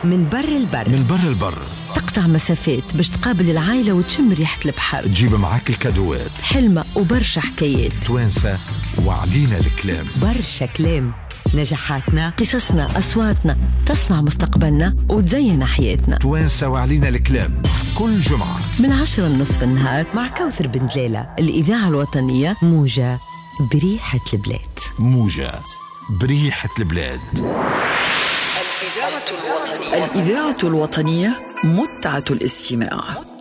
من بر البر، من بر البر، تقطع مسافات باش تقابل العائلة وتشم ريحة البحر، تجيب معاك الكادوات، حلمة وبرشا حكايات، توانسة وعلينا الكلام، برشا كلام، نجاحاتنا، قصصنا، أصواتنا، تصنع مستقبلنا وتزين حياتنا. توانسة وعلينا الكلام كل جمعة من 10:30 النهار مع كوثر بن دلالة. الإذاعة الوطنية موجة بريحة البلاد. موجة بريحة البلاد. الإذاعة الوطنية متعة الاستماع.